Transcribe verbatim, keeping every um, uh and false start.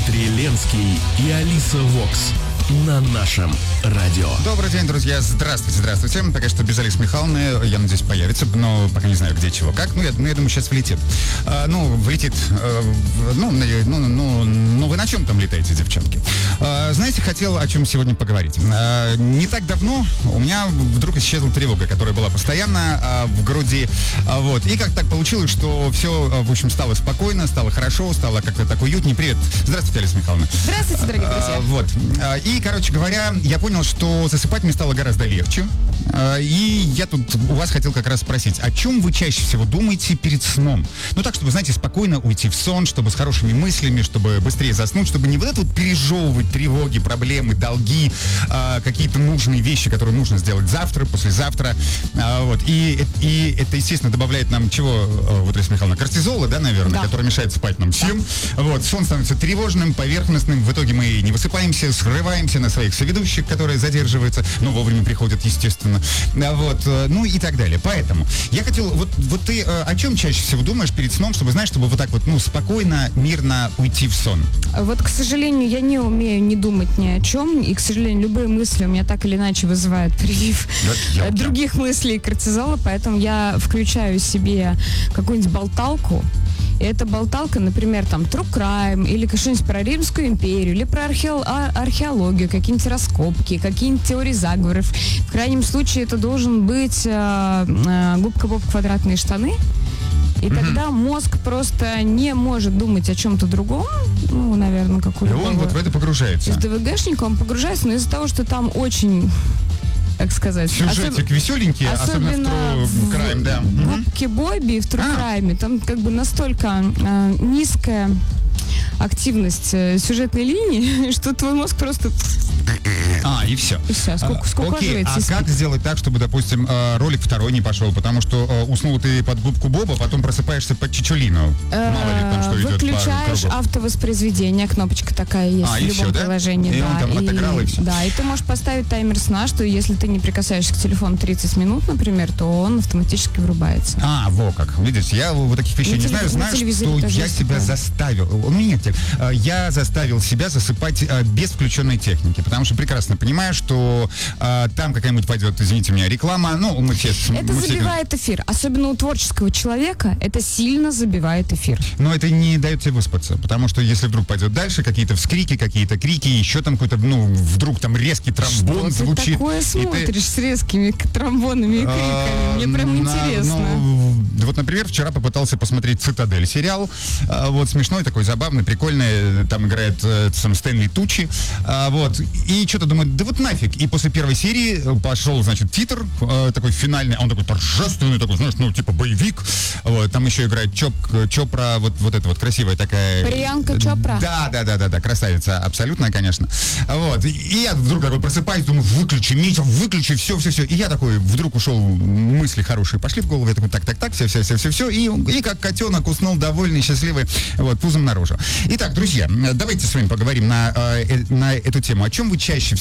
Дмитрий Ленский и Алиса Вокс на нашем радио. Добрый день, друзья. Здравствуйте, здравствуйте. Пока что без Алисы Михайловны, я надеюсь, появится, но пока не знаю, где, чего, как. Ну, я, ну, я думаю, сейчас влетит. А, ну, влетит. А, ну, ну, ну, ну, вы на чем там летаете, девчонки? А, знаете, хотел о чем сегодня поговорить. А, не так давно у меня вдруг исчезла тревога, которая была постоянно а, в груди. А, вот. И как так получилось, что все, в общем, стало спокойно, стало хорошо, стало как-то так уютнее. Привет. Здравствуйте, Алиса Михайловна. Здравствуйте, дорогие друзья. А, вот. И, короче говоря, я понял, что засыпать мне стало гораздо легче. И я тут у вас хотел как раз спросить, о чем вы чаще всего думаете перед сном? Ну так, чтобы, знаете, спокойно уйти в сон, чтобы с хорошими мыслями, чтобы быстрее заснуть, чтобы не вот это вот пережевывать тревоги, проблемы, долги, какие-то нужные вещи, которые нужно сделать завтра, послезавтра. Вот. И, и это, естественно, добавляет нам чего, вот, Алиса Михайловна, кортизола, да, наверное, да, который мешает спать нам всем. Да. Вот. Сон становится тревожным, поверхностным. В итоге мы не высыпаемся, срываемся на своих соведущих, которые задерживаются, но вовремя приходят, естественно. Вот, ну и так далее. Поэтому я хотел, вот, вот ты о чем чаще всего думаешь перед сном, чтобы, знаешь, чтобы вот так вот, ну, спокойно, мирно уйти в сон? Вот, к сожалению, я не умею не думать ни о чем, и, к сожалению, любые мысли у меня так или иначе вызывают прилив да, других мыслей и кортизола, поэтому я включаю себе какую-нибудь болталку. И эта болталка, например, там, True Crime, или что-нибудь про Римскую империю, или про архео- археологию, какие-нибудь раскопки, какие-нибудь теории заговоров. В крайнем случае это должен быть э, э, губка Боб квадратные штаны. И mm-hmm. тогда мозг просто не может думать о чем-то другом, ну, наверное, как у любого. И он вот в это погружается. Из ДВГшника он погружается, но из-за того, что там очень... как сказать. Сюжетик особ... веселенький, особенно, особенно в True Crime, да. В губке Бобби и в True Crime, там как бы настолько э, низкая активность э, сюжетной линии, что твой мозг просто... А, и все. И все, сколько, сколько Окей, а как сделать так, чтобы, допустим, ролик второй не пошел? Потому что уснул ты под губку Боба, потом просыпаешься под Чичулину. Мало ли там что идет. Выключаешь автовоспроизведение, кнопочка такая есть а, в любом все, да? приложении. И да, он там и, отыграл, и все. Да, и ты можешь поставить таймер сна, что если ты не прикасаешься к телефону тридцать минут, например, то он автоматически врубается. А, во как. Видишь, я вот таких вещей не знаю. Знаю, что я себя заставил. Ну, нет, я заставил себя засыпать без включенной техники, потому что прекрасно понимаю, что а, там какая-нибудь пойдет, извините меня, реклама, ну, мы все... Это мы забивает все... эфир. Особенно у творческого человека это сильно забивает эфир. Но это не дает тебе выспаться, потому что если вдруг пойдет дальше, какие-то вскрики, какие-то крики, еще там какой-то, ну, вдруг там резкий тромбон что звучит. Ты такое смотришь ты... с резкими тромбонами и криками? А, Мне прям интересно. Ну, вот, например, вчера попытался посмотреть «Цитадель» сериал. А, вот, смешной такой, забавный, прикольный. Там играет сам Стэнли Тучи. А, вот. И что-то думаю, да вот нафиг. И после первой серии пошел, значит, титр э, такой финальный, он такой торжественный, такой, знаешь, ну, типа боевик. Вот, там еще играет Чоп, Чопра, вот, вот эта вот красивая такая... Приянка Чопра. Да, да, да, да, да, красавица, абсолютно, конечно. Вот, и я вдруг такой просыпаюсь, думаю, выключи, Митя, выключи, все, все, все. И я такой, вдруг ушел, мысли хорошие пошли в голову, я такой, так, так, так, все, все, все, все, все. И, и как котенок уснул, довольный, счастливый, вот, пузом наружу. Итак, друзья, давайте с вами поговорим на, э, на эту тему. О чем вы чаще всего